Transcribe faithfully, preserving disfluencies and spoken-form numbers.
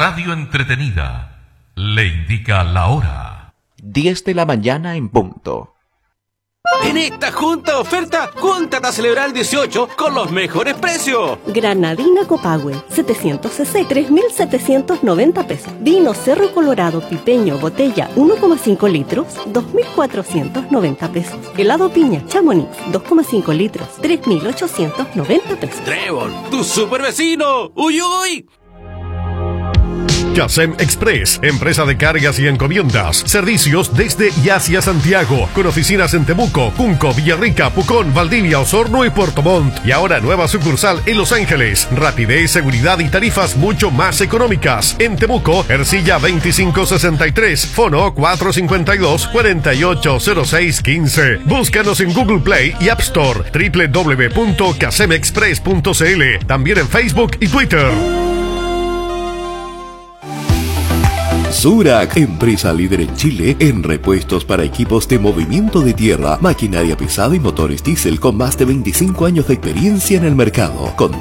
radio entretenida le indica la hora. diez de la mañana en punto. En esta junta oferta, júntate a celebrar el dieciocho con los mejores precios. Granadina Copahue, setecientos cc, tres mil setecientos noventa pesos. Vino Cerro Colorado Pipeño, botella uno coma cinco litros, dos mil cuatrocientos noventa pesos. Helado piña Chamonix, dos coma cinco litros, tres mil ochocientos noventa pesos. Trébol, tu super vecino. ¡Uy, uy! Casem Express, empresa de cargas y encomiendas, servicios desde y hacia Santiago, con oficinas en Temuco, Cunco, Villarrica, Pucón, Valdivia, Osorno y Puerto Montt, y ahora nueva sucursal en Los Ángeles. Rapidez, seguridad y tarifas mucho más económicas. En Temuco, Ercilla veinticinco sesenta y tres, fono cuatro cinco dos, cuatro ocho cero seis uno cinco. Búscanos en Google Play y App Store, doble u doble u doble u punto casem express punto c l, también en Facebook y Twitter. Zurac, empresa líder en Chile en repuestos para equipos de movimiento de tierra, maquinaria pesada y motores diésel con más de veinticinco años de experiencia en el mercado. Con